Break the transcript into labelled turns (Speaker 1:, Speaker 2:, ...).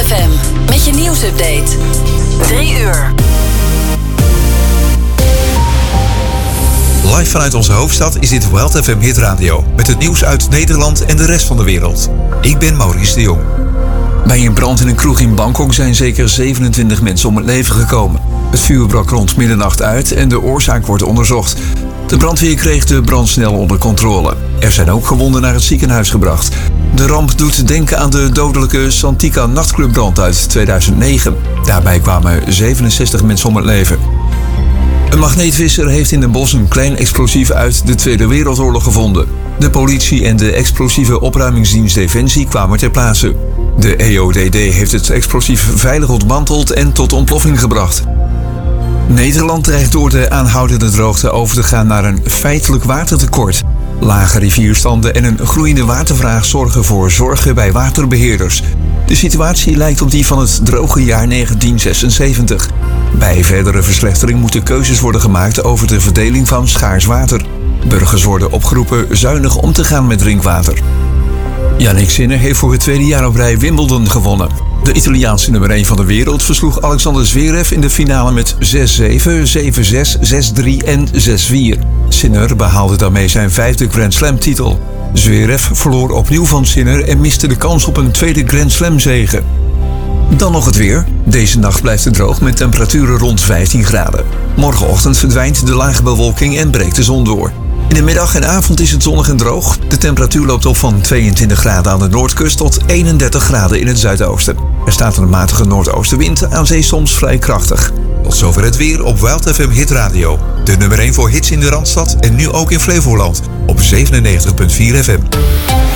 Speaker 1: FM met je nieuwsupdate. 3 uur.
Speaker 2: Live vanuit onze hoofdstad is dit Wild FM Hit Radio met het nieuws uit Nederland en de rest van de wereld. Ik ben Maurice de Jong.
Speaker 3: Bij een brand in een kroeg in Bangkok zijn zeker 27 mensen om het leven gekomen. Het vuur brak rond middernacht uit en de oorzaak wordt onderzocht. De brandweer kreeg de brand snel onder controle. Er zijn ook gewonden naar het ziekenhuis gebracht. De ramp doet denken aan de dodelijke Santika nachtclubbrand uit 2009. Daarbij kwamen 67 mensen om het leven. Een magneetvisser heeft in Den Bosch een klein explosief uit de Tweede Wereldoorlog gevonden. De politie en de explosieve opruimingsdienst Defensie kwamen ter plaatse. De EODD heeft het explosief veilig ontmanteld en tot ontploffing gebracht. Nederland dreigt door de aanhoudende droogte over te gaan naar een feitelijk watertekort. Lage rivierstanden en een groeiende watervraag zorgen voor zorgen bij waterbeheerders. De situatie lijkt op die van het droge jaar 1976. Bij verdere verslechtering moeten keuzes worden gemaakt over de verdeling van schaars water. Burgers worden opgeroepen zuinig om te gaan met drinkwater. Yannick Sinner heeft voor het tweede jaar op rij Wimbledon gewonnen. De Italiaanse nummer 1 van de wereld versloeg Alexander Zverev in de finale met 6-7, 7-6, 6-3 en 6-4. Sinner behaalde daarmee zijn 5e Grand Slam titel. Zverev verloor opnieuw van Sinner en miste de kans op een tweede Grand Slam zege. Dan nog het weer. Deze nacht blijft het droog met temperaturen rond 15 graden. Morgenochtend verdwijnt de lage bewolking en breekt de zon door. In de middag en avond is het zonnig en droog. De temperatuur loopt op van 22 graden aan de noordkust tot 31 graden in het zuidoosten. Er staat een matige noordoostenwind, aan zee soms vrij krachtig.
Speaker 2: Tot zover het weer op Wild FM Hit Radio. De nummer 1 voor hits in de Randstad en nu ook in Flevoland op 97.4 FM.